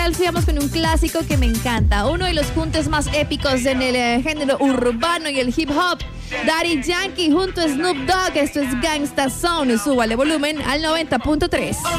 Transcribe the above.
Sigamos con un clásico que me encanta, uno de los juntes más épicos en el género urbano y el hip hop. Daddy Yankee junto a Snoop Dogg, esto es Gangsta Zone. Súbale volumen al 90.3.